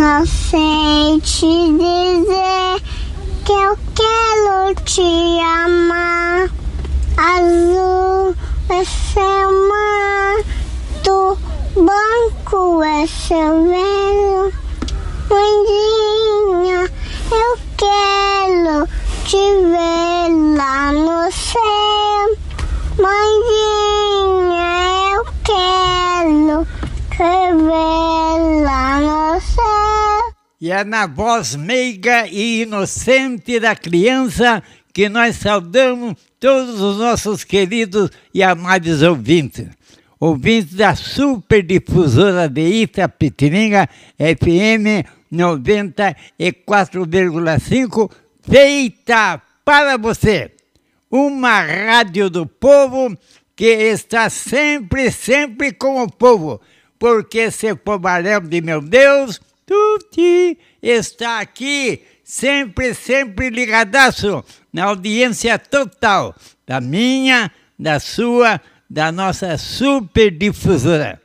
Só sei te dizer que eu quero te amar. Azul é seu mar, do banco é seu velho. Mãezinha, eu quero te ver lá no céu. Mãezinha, eu quero te ver lá no céu. E é na voz meiga e inocente da criança que nós saudamos todos os nossos queridos e amados ouvintes. Ouvintes da Superdifusora de Itapetininga, FM 94,5, feita para você. Uma rádio do povo que está sempre, sempre com o povo. Porque esse povarão de meu Deus, tudo está aqui, sempre, sempre ligadaço, na audiência total da minha, da sua, da nossa Superdifusora.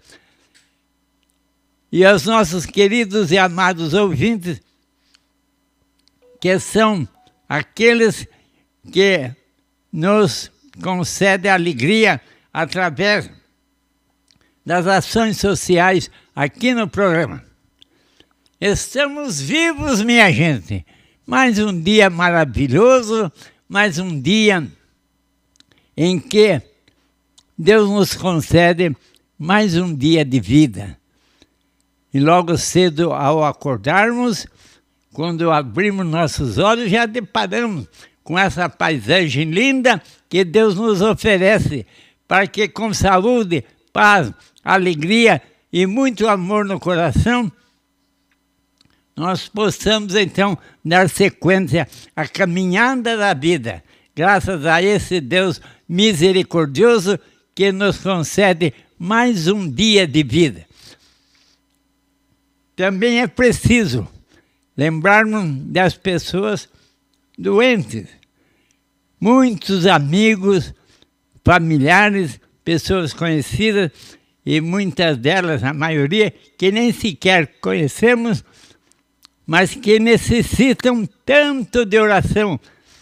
E aos nossos queridos e amados ouvintes, que são aqueles que nos concedem alegria através das ações sociais aqui no programa. Estamos vivos, minha gente. Mais um dia maravilhoso, mais um dia em que Deus nos concede mais um dia de vida. E logo cedo, ao acordarmos, quando abrimos nossos olhos, já deparamos com essa paisagem linda que Deus nos oferece, para que com saúde, paz, alegria e muito amor no coração, nós possamos então dar sequência à caminhada da vida, graças a esse Deus misericordioso que nos concede mais um dia de vida. Também é preciso lembrarmos das pessoas doentes, muitos amigos, familiares, pessoas conhecidas, e muitas delas, a maioria, que nem sequer conhecemos, mas que necessitam tanto de oração.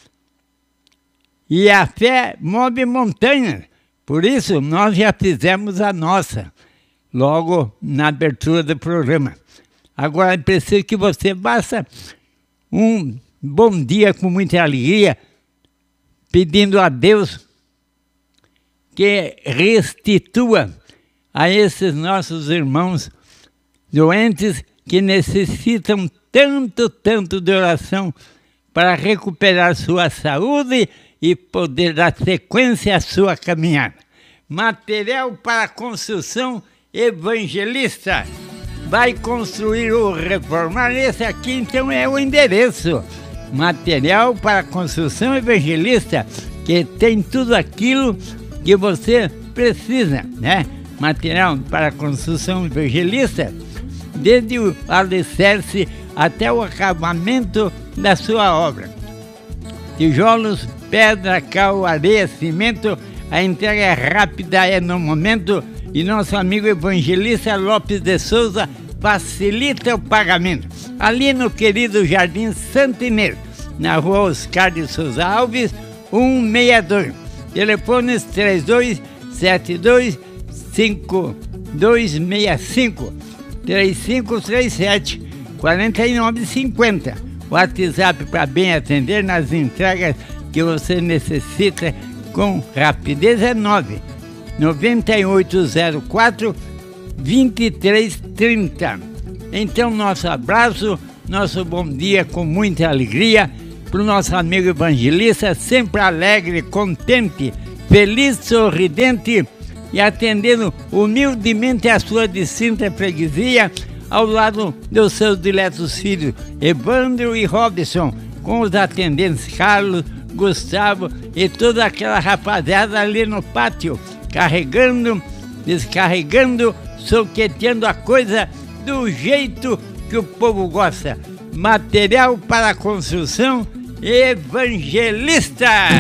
E a fé move montanhas, por isso nós já fizemos a nossa, logo na abertura do programa. Agora é preciso que você faça um bom dia com muita alegria, pedindo a Deus que restitua a esses nossos irmãos doentes que necessitam tanto de oração para recuperar sua saúde e poder dar sequência à sua caminhada. Material para construção evangelista. Vai construir ou reformar? Esse aqui então é o endereço. Material para construção evangelista, que tem tudo aquilo que você precisa, né? Material para construção evangelista, desde o alicerce até o acabamento da sua obra. Tijolos, pedra, cal, areia, cimento, a entrega é rápida, é no momento, e nosso amigo evangelista Lopes de Souza facilita o pagamento. Ali no querido Jardim Santa Inês, na rua Oscar de Souza Alves, 162. Telefones 3272-5265, 3537-4950. WhatsApp para bem atender nas entregas que você necessita com rapidez é 99804-2330. Então, nosso abraço, nosso bom dia com muita alegria para o nosso amigo evangelista, sempre alegre, contente, feliz, sorridente e atendendo humildemente a sua distinta freguesia, ao lado dos seus diletos filhos, Evandro e Robson, com os atendentes Carlos, Gustavo e toda aquela rapaziada ali no pátio, carregando, descarregando, soqueteando a coisa do jeito que o povo gosta. Material para construção evangelista.